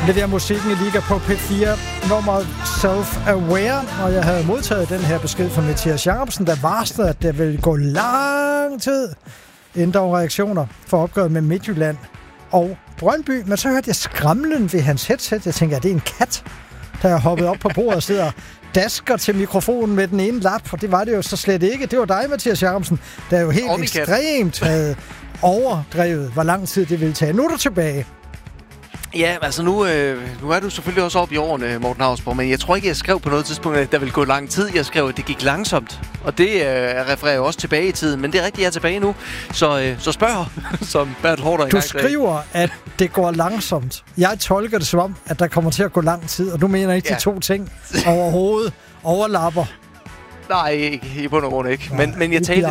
leverer musikken i Liga på P4, nummeret Self-Aware, og jeg havde modtaget den her besked fra Mathias Jacobsen, der varslede, at det ville gå lang tid, inden der var reaktioner for opgøret med Midtjylland og Brøndby. Men så hørte jeg skramlen ved hans headset. Jeg tænkte, at det er en kat, der er hoppet op på bordet og sidder dasker til mikrofonen med den ene lap, og det var det jo så slet ikke. Det var dig, Mathias Jacobsen, der jo helt ekstremt havde overdrevet, hvor lang tid det ville tage. Nu er du tilbage. Ja, altså nu er du selvfølgelig også oppe i årene, Morten Hausborg, men jeg tror ikke, jeg skrev på noget tidspunkt, at der ville gå lang tid. Jeg skrev, at det gik langsomt, og det refererer jo også tilbage i tiden, men det er rigtigt, jeg er tilbage nu. Så spørg, som Bert Hårder. Du skriver, at det går langsomt. Jeg tolker det som om, at der kommer til at gå lang tid, og du mener ikke de to ting overhovedet overlapper. Nej, ikke på nogen måde ikke. Men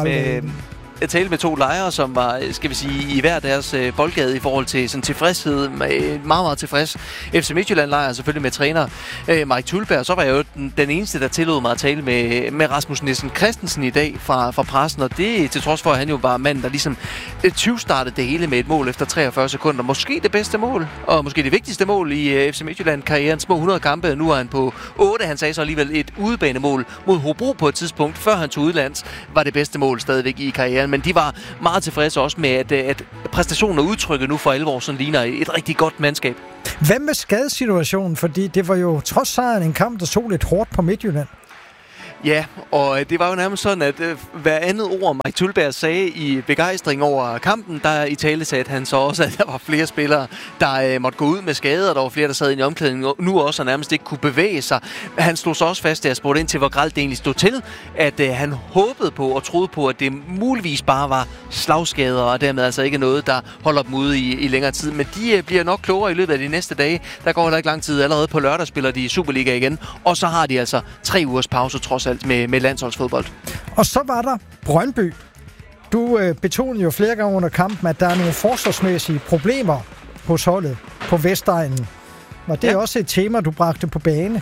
jeg talte med to lejre, som var, skal vi sige, i hver deres boldgade i forhold til sådan tilfredshed. Meget, meget tilfreds. FC Midtjylland-lejr selvfølgelig med træner Mike Thulberg. Så var jeg jo den eneste, der tillod mig at tale med Rasmus Nielsen Christensen i dag fra pressen. Og det til trods for, at han jo var manden, der ligesom 20-startede det hele med et mål efter 43 sekunder. Måske det bedste mål, og måske det vigtigste mål i FC Midtjylland-karrieren. Små 100 kampe, nu er han på 8. Han sagde så alligevel et udebanemål mod Hobro på et tidspunkt, før han tog udlands, var det bedste mål stadigvæk i karrieren. Men de var meget tilfredse også med, at præstationen og udtrykket nu for alvor sådan ligner et rigtig godt mandskab. Hvad med skadesituationen? Fordi det var jo trods sejren en kamp, der så lidt hårdt på Midtjylland. Ja, og det var jo nærmest sådan, at hver andet ord, Mike Thulberg sagde i begejstring over kampen, der i tale sagde han så også, at der var flere spillere, der måtte gå ud med skader. Der var flere, der sad inde i omklædningen nu også og nærmest ikke kunne bevæge sig. Han slog så også fast, da jeg spurgte ind til, hvor grelt det egentlig stod til, at han håbede på og troede på, at det muligvis bare var slagskader, og dermed altså ikke noget, der holder dem ude i længere tid. Men de bliver nok klogere i løbet af de næste dage. Der går heller ikke lang tid. Allerede på lørdag spiller de i Superliga igen, og så har de altså 3 ugers pause trods alt med landsholdsfodbold. Og så var der Brøndby. Du betonede jo flere gange under kampen, at der er nogle forsvarsmæssige problemer hos holdet på Vestegnen. Og det er også et tema, du bragte på bane.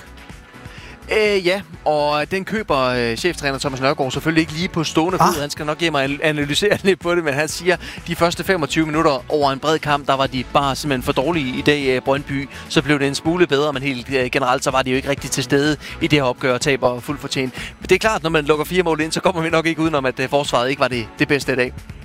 Ja, og den køber cheftræner Thomas Nørgaard selvfølgelig ikke lige på stående fod. Han skal nok give mig analysere lidt på det, men han siger, de første 25 minutter over en bred kamp, der var de bare simpelthen for dårlige i dag, Brøndby. Så blev det en smule bedre, men helt generelt, så var de jo ikke rigtig til stede i det her opgør og taber fuldt fortjent. Men det er klart, når man lukker 4 mål ind, så kommer vi nok ikke udenom, at forsvaret ikke var det bedste i dag.